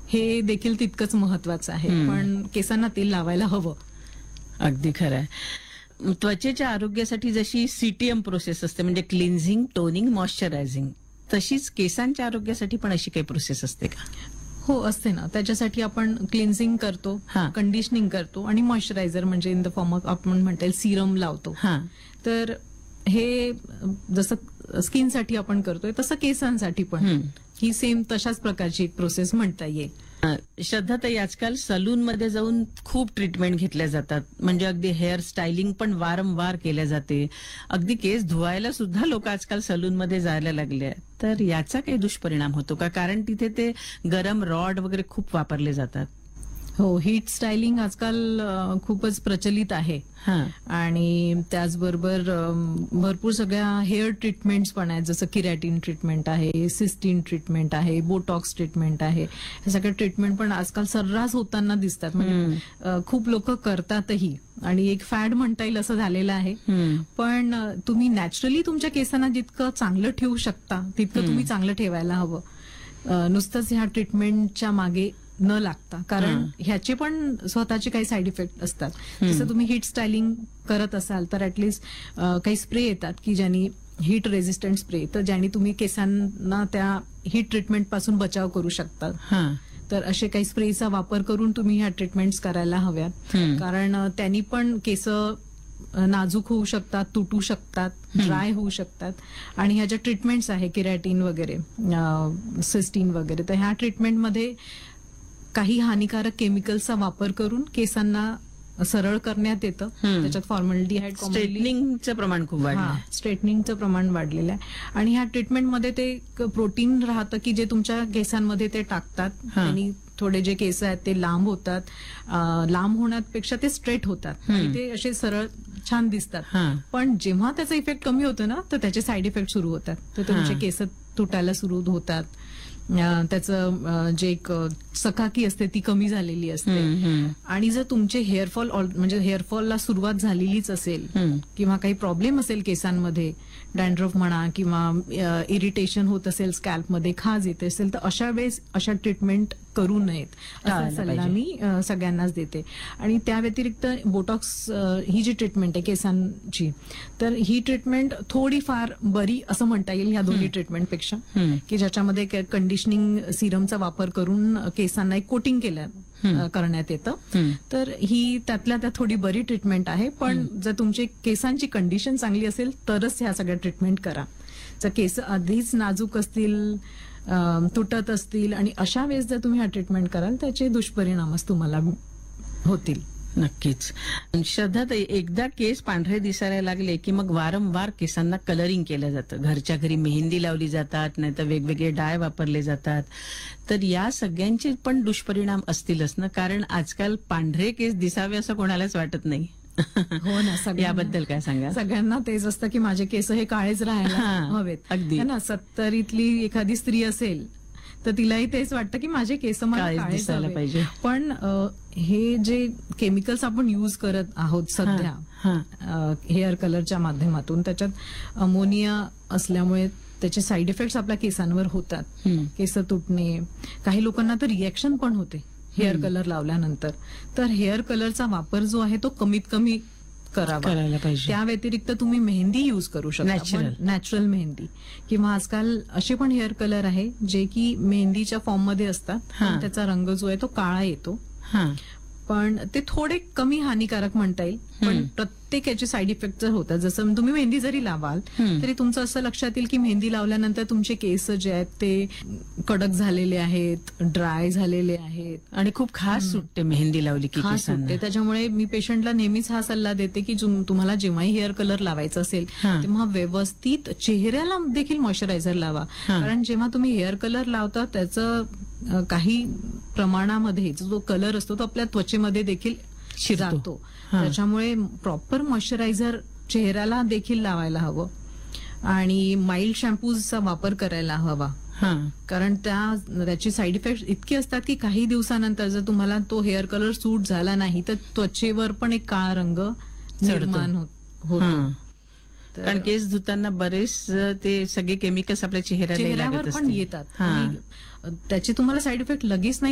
हे देखील तितकंच महत्वाचं आहे. पण केसांना तेल लावायला हवं. अगदी खरं आहे. त्वचेच्या आरोग्यासाठी जशी सीटीएम प्रोसेस असते, म्हणजे क्लिन्झिंग, टोनिंग, मॉइश्चरायझिंग, तशीच केसांच्या आरोग्यासाठी पण अशी काही प्रोसेस असते का? हो, असते ना. त्याच्यासाठी आपण क्लिन्झिंग करतो, कंडिशनिंग करतो आणि मॉइश्चरायझर म्हणजे इन द फॉर्म ऑफ आपण म्हणता येईल सीरम लावतो. तर हे जसं स्किनसाठी आपण करतोय तसं केसांसाठी पण ही सेम तशाच प्रकारची एक प्रोसेस म्हणता येईल. श्रद्धाताई, आजकाल सलूनमध्ये जाऊन खूप ट्रीटमेंट घेतल्या जातात, म्हणजे अगदी हेअर स्टायलिंग पण वारंवार केल्या जाते. अगदी केस धुवायला सुद्धा लोक आजकाल सलूनमध्ये जायला लागले आहेत. तर याचा काही दुष्परिणाम होतो का? कारण तिथे ते गरम रॉड वगैरे खूप वापरले जातात. हो, हीट स्टायलिंग आजकाल खूपच प्रचलित आहे. आणि त्याचबरोबर भरपूर सगळ्या हेअर ट्रीटमेंट्स पण आहेत, जसं किरॅटिन ट्रीटमेंट आहे, सिस्टीन ट्रीटमेंट आहे, बोटॉक्स ट्रीटमेंट आहे. हे सगळे ट्रीटमेंट पण आजकाल सर्रास होताना दिसतात. म्हणजे खूप लोक करतातही आणि एक फॅड म्हणता येईल असं झालेलं आहे. पण तुम्ही नॅचरली तुमच्या केसांना जितकं चांगलं ठेवू शकता तितकं तुम्ही चांगलं ठेवायला हवं. नुसतंच ह्या ट्रीटमेंटच्या मागे न लागता, कारण ह्याचे पण स्वतःचे काही साईड इफेक्ट असतात. जसं तुम्ही हीट स्टायलिंग करत असाल तर ऍटलिस्ट काही स्प्रे येतात की ज्यांनी हीट रेझिस्टंट स्प्रे, तर ज्यांनी तुम्ही केसांना त्या हीट ट्रीटमेंट पासून बचाव करू शकतात. तर असे काही स्प्रेचा वापर करून तुम्ही ह्या ट्रीटमेंट्स करायला हव्यात. कारण त्यांनी पण केस नाजूक होऊ शकतात, तुटू शकतात, ड्राय होऊ शकतात. आणि ह्या ज्या ट्रीटमेंट्स आहे किरॅटिन वगैरे, सिस्टीन वगैरे, तर ह्या ट्रीटमेंटमध्ये काही हानिकारक केमिकल्सचा वापर करून केसांना सरळ करण्यात येतं. त्याच्यात फॉर्मल्डिहाइड, स्ट्रेटनिंगचं प्रमाण खूप वाढलं, स्ट्रेटनिंगचं प्रमाण वाढलेलं आहे. आणि ह्या ट्रीटमेंटमध्ये ते प्रोटीन राहतं की जे तुमच्या केसांमध्ये ते टाकतात आणि थोडे जे केस आहेत ते लांब होतात. लांब होण्यापेक्षा ते स्ट्रेट होतात आणि ते असे सरळ छान दिसतात. पण जेव्हा त्याचा इफेक्ट कमी होतो ना, तर त्याचे साईड इफेक्ट सुरू होतात. तर तुमचे केस तुटायला सुरू होतात. त्याचं जे एक चकाकी असते ती कमी झालेली असते. आणि जर तुमचे हेअरफॉल म्हणजे हेअरफॉलला सुरुवात झालेलीच असेल किंवा काही प्रॉब्लेम असेल केसांमध्ये, डॅन्ड्रफ म्हणा किंवा इरिटेशन होत असेल, स्कॅल्पमध्ये खाज येते असेल, तर अशा वेळेस अशा ट्रीटमेंट करू नयेत असा सल्ला मी सगळ्यांनाच देते. आणि त्या व्यतिरिक्त बोटॉक्स ही जी ट्रीटमेंट आहे केसांची, तर ही ट्रीटमेंट थोडीफार बरी असं म्हणता येईल ह्या दोन्ही ट्रीटमेंटपेक्षा, की ज्याच्यामध्ये कंडिशनिंग सिरमचा वापर करून केसांना एक कोटिंग करण्यात येतं. तर ही त्यातल्या त्यात थोडी बरी ट्रीटमेंट आहे. पण जर तुमची केसांची कंडिशन चांगली असेल तरच ह्या सगळ्या ट्रीटमेंट करा. जर केस आधीच नाजूक असतील, तुटत असतील आणि अशा वेळेस जर तुम्ही हा ट्रीटमेंट कराल त्याचे दुष्परिणामच तुम्हाला होतील. नक्कीच. श्रद्धाताई, एकदा केस पांढरे दिसायला लागले की मग वारंवार केसांना कलरिंग केलं जातं. घरच्या घरी मेहंदी लावली जातात, नाहीतर वेगवेगळे डाय वापरले जातात. तर या सगळ्यांचे पण दुष्परिणाम असतीलच ना, कारण आजकाल पांढरे केस दिसावे असं कोणालाच वाटत नाही. हो ना, याबद्दल काय सांगा? सगळ्यांना तेच असतं की माझे केस हे काळेच राहायला हवेत. अगदी ना, 70तली एखादी स्त्री असेल तर तिलाही तेच वाटतं की माझे केस मला काळे दिसायला पाहिजे. पण हे जे केमिकल्स आपण युज करत आहोत सध्या हेअर कलरच्या माध्यमातून, त्याच्यात अमोनिया असल्यामुळे त्याचे साईड इफेक्ट्स आपल्या केसांवर होतात. केस तुटणे, काही लोकांना तर रिएक्शन पण होते हेअर कलर लावल्यानंतर. तर हेअर कलरचा वापर जो आहे तो कमीत कमी करायला पाहिजे. त्या व्यतिरिक्त तुम्ही मेहंदी युज करू शकता, नॅचरल मेहंदी, किंवा आजकाल असे पण हेअर कलर आहे जे की मेहंदीच्या फॉर्म मध्ये असतात. त्याचा रंग जो आहे तो काळा येतो. पण ते थोडे कमी हानिकारक म्हणता येईल. पण प्रत्येक याचे साईड इफेक्ट जर होतात, जसं तुम्ही मेहंदी जरी लावाल तरी तुमचं असं लक्षात येईल की मेहंदी लावल्यानंतर तुमचे केस जे आहेत ते कडक झालेले आहेत, ड्राय झालेले आहेत आणि खूप खास सुटते मेहंदी लावली की सुटते. त्याच्यामुळे मी पेशंटला नेहमीच हा सल्ला देते की तुम्हाला जेव्हाही हेअर कलर लावायचा असेल तेव्हा व्यवस्थित चेहऱ्याला देखील मॉइश्चरायझर लावा. कारण जेव्हा तुम्ही हेअर कलर लावता त्याचं काही प्रमाणामध्ये जो कलर असतो तो आपल्या त्वचेमध्ये देखील शिरतो. त्याच्यामुळे प्रॉपर मॉइश्चरायझर चेहऱ्याला देखील लावायला हवं आणि माइल्ड शॅम्पूचा वापर करायला हवा. कारण त्याची साईड इफेक्ट इतके असतात की काही दिवसानंतर जर तुम्हाला तो हेअर कलर सूट झाला नाही तर त्वचेवर पण एक काळा रंग निर्माण होतो. कारण केस धुताना बरेच ते सगळे केमिकल्स आपल्या चेहऱ्यावर पण येतात. त्याचे तुम्हाला साईड इफेक्ट लगेच नाही